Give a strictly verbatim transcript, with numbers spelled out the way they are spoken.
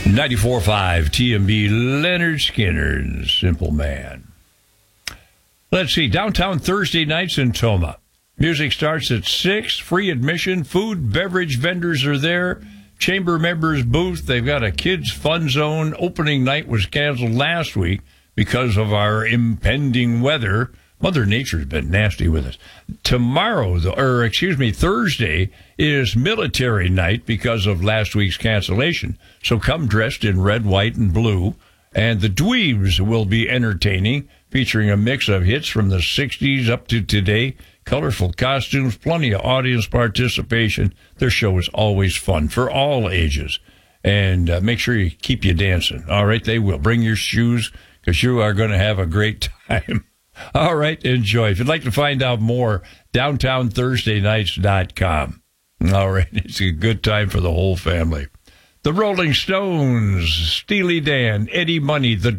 ninety-four point five T M B, Leonard Skinner, Simple Man. Let's see, downtown Thursday nights in Tomah. Music starts at six, free admission, food, beverage vendors are there. Chamber members booth, they've got a kids fun zone. Opening night was canceled last week because of our impending weather. Mother Nature's been nasty with us. Tomorrow, or excuse me, Thursday is military night because of last week's cancellation. So come dressed in red, white, and blue. And the Dweebs will be entertaining, featuring a mix of hits from the sixties up to today. Colorful costumes, plenty of audience participation. Their show is always fun for all ages. And uh, make sure you keep you dancing. All right, they will. Bring your shoes because you are going to have a great time. All right, enjoy. If you'd like to find out more, downtown thursday nights dot com. All right, it's a good time for the whole family. The Rolling Stones, Steely Dan, Eddie Money, The